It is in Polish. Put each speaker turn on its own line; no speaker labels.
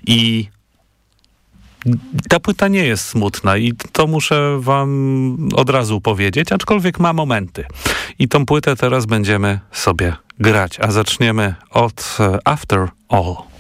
I ta płyta nie jest smutna i to muszę wam od razu powiedzieć, aczkolwiek ma momenty. I tą płytę teraz będziemy sobie grać, a zaczniemy od After All.